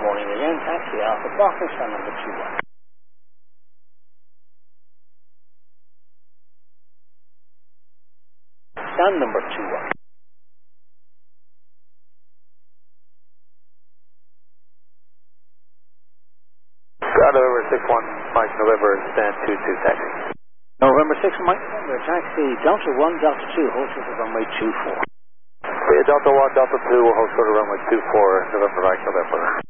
morning again. Taxi Alpha Bravo, stand number 21. Stand number 21. November 61, Mike, November, stand 22, taxi. November 6, Mike, November, taxi, Delta 1, Delta 2, hold short of runway 24. Yeah, Delta 1, Delta 2, hold short of runway 24, November, Mike, November.